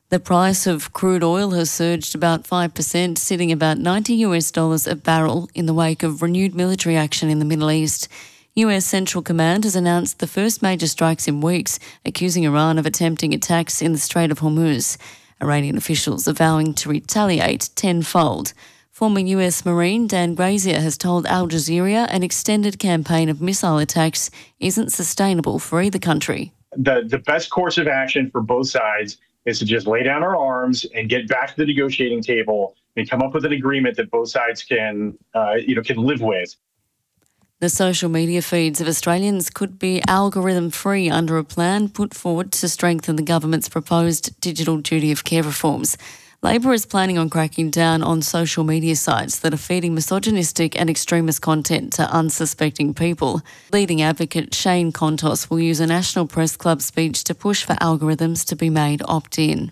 The price of crude oil has surged about 5%, sitting about $90 a barrel in the wake of renewed military action in the Middle East. US Central Command has announced the first major strikes in weeks, accusing Iran of attempting attacks in the Strait of Hormuz. Iranian officials are vowing to retaliate tenfold. Former US Marine Dan Grazier has told Al Jazeera an extended campaign of missile attacks isn't sustainable for either country. The best course of action for both sides is to just lay down our arms and get back to the negotiating table and come up with an agreement that both sides can live with. The social media feeds of Australians could be algorithm-free under a plan put forward to strengthen the government's proposed digital duty of care reforms. Labor is planning on cracking down on social media sites that are feeding misogynistic and extremist content to unsuspecting people. Leading advocate Shane Contos will use a National Press Club speech to push for algorithms to be made opt-in.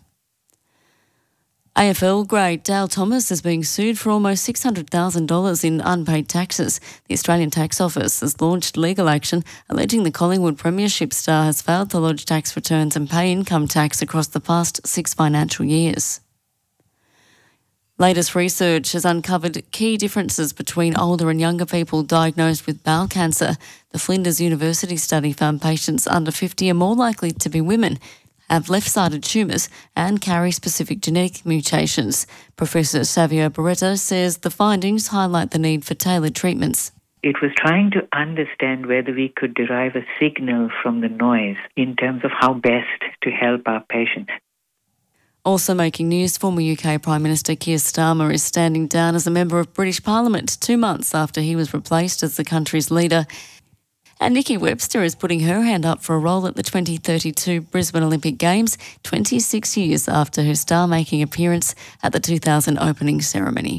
AFL great Dale Thomas is being sued for almost $600,000 in unpaid taxes. The Australian Tax Office has launched legal action alleging the Collingwood Premiership star has failed to lodge tax returns and pay income tax across the past 6 financial years. Latest research has uncovered key differences between older and younger people diagnosed with bowel cancer. The Flinders University study found patients under 50 are more likely to be women, have left-sided tumours and carry specific genetic mutations. Professor Savio Beretta says the findings highlight the need for tailored treatments. It was trying to understand whether we could derive a signal from the noise in terms of how best to help our patients. Also making news, former UK Prime Minister Keir Starmer is standing down as a member of British Parliament 2 months after he was replaced as the country's leader. And Nikki Webster is putting her hand up for a role at the 2032 Brisbane Olympic Games, 26 years after her star-making appearance at the 2000 opening ceremony.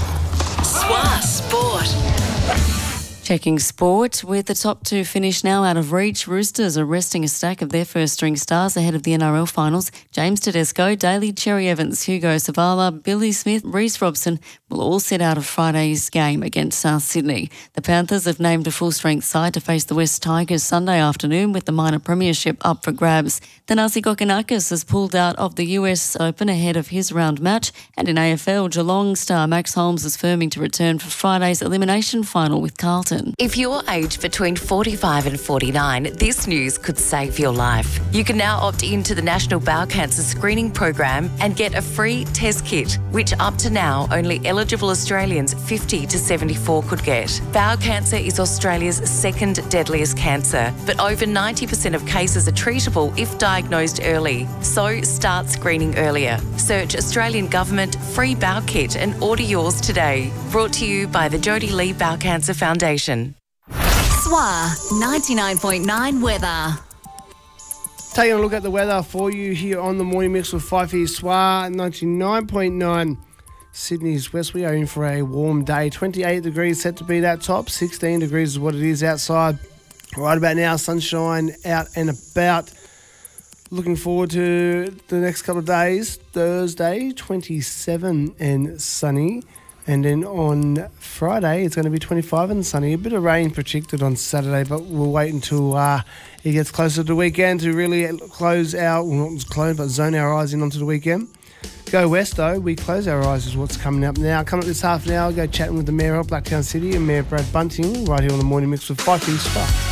SWA Sport. Checking sport, with the top two finished now out of reach, Roosters are resting a stack of their first-string stars ahead of the NRL finals. James Tedesco, Daly, Cherry Evans, Hugo Savala, Billy Smith, Reece Robson will all sit out of Friday's game against South Sydney. The Panthers have named a full-strength side to face the West Tigers Sunday afternoon with the minor premiership up for grabs. Thanasi Kokonakis has pulled out of the US Open ahead of his round match, and in AFL, Geelong star Max Holmes is firming to return for Friday's elimination final with Carlton. If you're aged between 45 and 49, this news could save your life. You can now opt into the National Bowel Cancer Screening Program and get a free test kit, which up to now only eligible Australians 50 to 74 could get. Bowel cancer is Australia's second deadliest cancer, but over 90% of cases are treatable if diagnosed early. So start screening earlier. Search Australian Government Free Bowel Kit and order yours today. Brought to you by the Jodie Lee Bowel Cancer Foundation. SWA 99.9 weather. Taking a look at the weather for you here on the Morning Mix with Fifey SWA 99.9. Sydney's west, we are in for a warm day. 28 degrees set to be that top. 16 degrees is what it is outside. Right about now, sunshine out and about. Looking forward to the next couple of days. Thursday, 27 and sunny. And then on Friday, it's going to be 25 and sunny. A bit of rain predicted on Saturday, but we'll wait until it gets closer to the weekend to really close our, well, not close, but zone our eyes in onto the weekend. Go west, though. We close our eyes is what's coming up now. Coming up this half an hour, go chatting with the Mayor of Blacktown City and Mayor Brad Bunting right here on the Morning Mix with Fifey SWA.